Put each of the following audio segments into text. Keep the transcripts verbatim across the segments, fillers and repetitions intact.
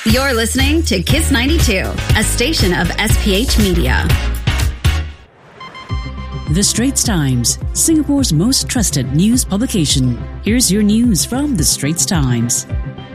You're listening to Kiss ninety-two, a station of S P H Media. The Straits Times, Singapore's most trusted news publication. Here's your news from The Straits Times.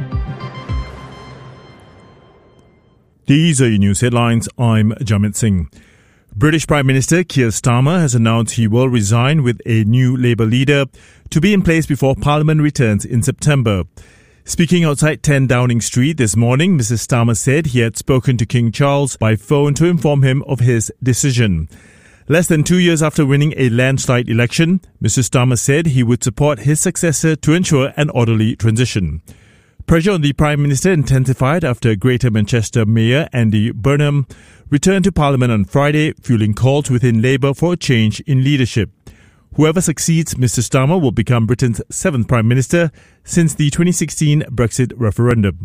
These are your news headlines. I'm Jamit Singh. British Prime Minister Keir Starmer has announced he will resign with a new Labour leader to be in place before Parliament returns in September. Speaking outside ten Downing Street this morning, Mister Starmer said he had spoken to King Charles by phone to inform him of his decision. Less than two years after winning a landslide election, Mister Starmer said he would support his successor to ensure an orderly transition. Pressure on the Prime Minister intensified after Greater Manchester Mayor Andy Burnham returned to Parliament on Friday, fueling calls within Labour for a change in leadership. Whoever succeeds Mister Starmer will become Britain's seventh Prime Minister since the twenty sixteen Brexit referendum.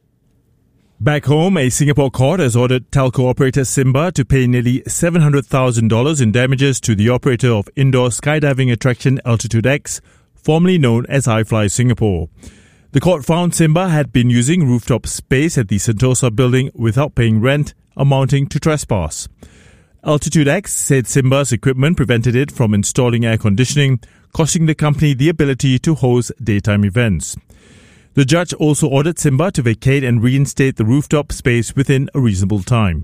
Back home, a Singapore court has ordered telco operator Simba to pay nearly seven hundred thousand dollars in damages to the operator of indoor skydiving attraction Altitude X, formerly known as iFly Singapore. The court found Simba had been using rooftop space at the Sentosa building without paying rent, amounting to trespass. Altitude X said Simba's equipment prevented it from installing air conditioning, costing the company the ability to host daytime events. The judge also ordered Simba to vacate and reinstate the rooftop space within a reasonable time.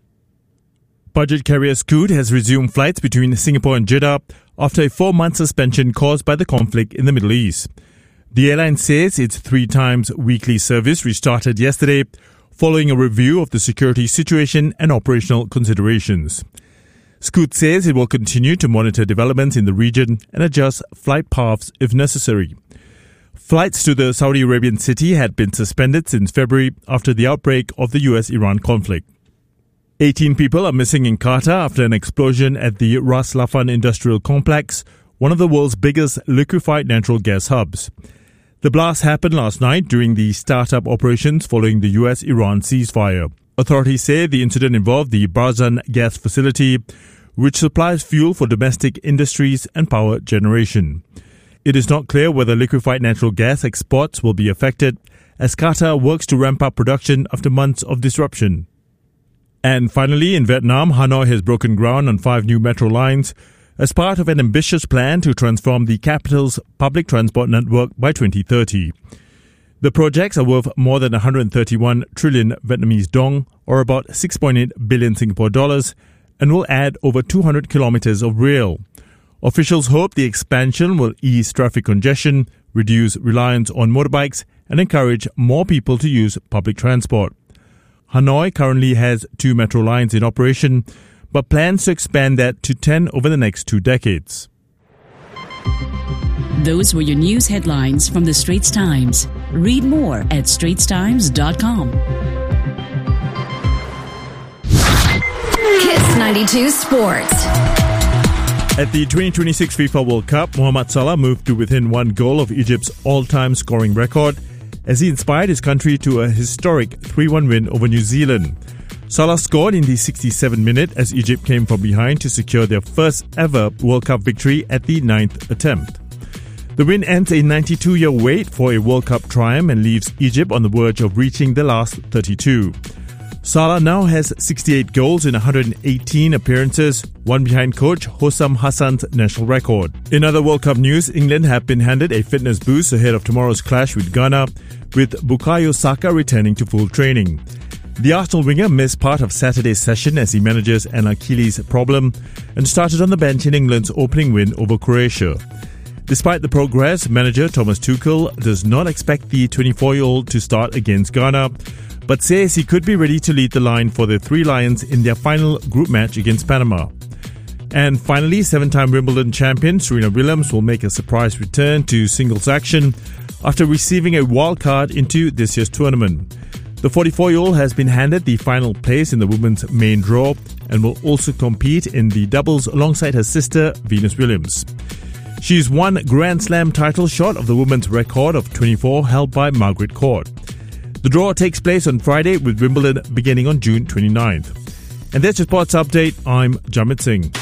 Budget carrier Scoot has resumed flights between Singapore and Jeddah after a four-month suspension caused by the conflict in the Middle East. The airline says its three times weekly service restarted yesterday, following a review of the security situation and operational considerations. Scoot says it will continue to monitor developments in the region and adjust flight paths if necessary. Flights to the Saudi Arabian city had been suspended since February after the outbreak of the U S Iran conflict. eighteen people are missing in Qatar after an explosion at the Ras Laffan Industrial Complex, one of the world's biggest liquefied natural gas hubs. The blast happened last night during the startup operations following the U S Iran ceasefire. Authorities say the incident involved the Barzan gas facility, which supplies fuel for domestic industries and power generation. It is not clear whether liquefied natural gas exports will be affected, as Qatar works to ramp up production after months of disruption. And finally, in Vietnam, Hanoi has broken ground on five new metro lines as part of an ambitious plan to transform the capital's public transport network by twenty thirty. The projects are worth more than one hundred thirty-one trillion Vietnamese dong, or about six point eight billion Singapore dollars, and will add over two hundred kilometers of rail. Officials hope the expansion will ease traffic congestion, reduce reliance on motorbikes, and encourage more people to use public transport. Hanoi currently has two metro lines in operation, but plans to expand that to ten over the next two decades. Those were your news headlines from The Straits Times. Read more at straits times dot com. Kiss ninety-two Sports. At the twenty twenty-six FIFA World Cup, Mohamed Salah moved to within one goal of Egypt's all-time scoring record as he inspired his country to a historic three one win over New Zealand. Salah scored in the sixty-seventh minute as Egypt came from behind to secure their first ever World Cup victory at the ninth attempt. The win ends a ninety-two-year wait for a World Cup triumph and leaves Egypt on the verge of reaching the last thirty-two. Salah now has sixty-eight goals in one hundred eighteen appearances, one behind coach Hossam Hassan's national record. In other World Cup news, England have been handed a fitness boost ahead of tomorrow's clash with Ghana, with Bukayo Saka returning to full training. The Arsenal winger missed part of Saturday's session as he manages an Achilles problem and started on the bench in England's opening win over Croatia. Despite the progress, manager Thomas Tuchel does not expect the twenty-four-year-old to start against Ghana, but says he could be ready to lead the line for the Three Lions in their final group match against Panama. And finally, seven-time Wimbledon champion Serena Williams will make a surprise return to singles action after receiving a wild card into this year's tournament. The forty-four-year-old has been handed the final place in the women's main draw and will also compete in the doubles alongside her sister, Venus Williams. She's one Grand Slam title short of the women's record of twenty-four held by Margaret Court. The draw takes place on Friday with Wimbledon beginning on June twenty-ninth. And that's your sports update. I'm Jamit Singh.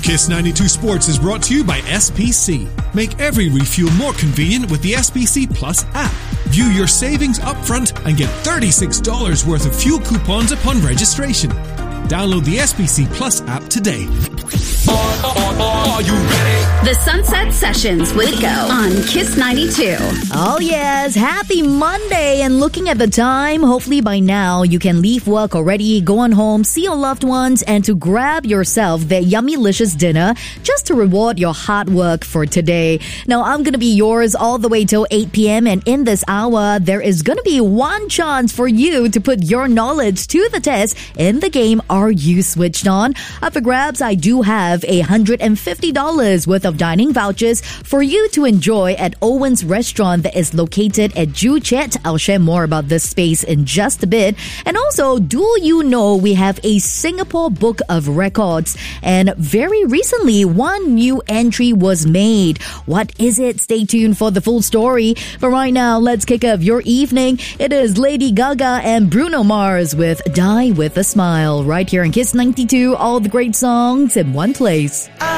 Kiss ninety-two Sports is brought to you by S P C. Make every refuel more convenient with the S P C Plus app. View your savings upfront and get thirty-six dollars worth of fuel coupons upon registration. Download the S P C Plus app today. Are you ready? The Sunset Sessions with Go on Kiss ninety-two. Oh yes, happy Monday. And looking at the time, hopefully by now you can leave work already, go on home, see your loved ones, and to grab yourself that yummy-licious dinner just to reward your hard work for today. Now I'm going to be yours all the way till eight p.m. and in this hour, there is going to be one chance for you to put your knowledge to the test in the game Are You Switched On? Up for grabs, I do have a one hundred fifty dollars worth of dining vouchers for you to enjoy at Owen's Restaurant that is located at Joo Chiat. I'll share more about this space in just a bit. And also, do you know we have a Singapore Book of Records? And very recently, one new entry was made. What is it? Stay tuned for the full story. But right now, let's kick off your evening. It is Lady Gaga and Bruno Mars with Die With a Smile. Right here in Kiss ninety-two, all the great songs in one place.